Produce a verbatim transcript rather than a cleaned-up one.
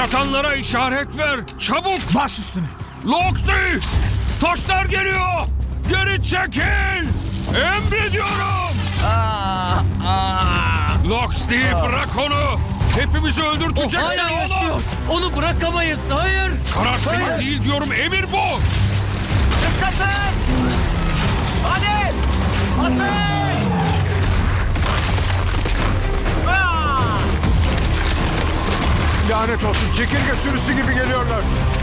atanlara işaret ver. Çabuk. Baş üstüne. Loxley! Taşlar geliyor. Geri çekil. Emrediyorum. Aa, aa. Loxley bırak onu. Hepimizi öldürteceksin Hala oğlum. yaşıyor. Onu bırakamayız. Hayır. Karar senin Hayır. değil diyorum. Emir bu. Dikkatli! Hadi! Ateş! Aa! Lanet olsun. Çekirge sürüsü gibi geliyorlar.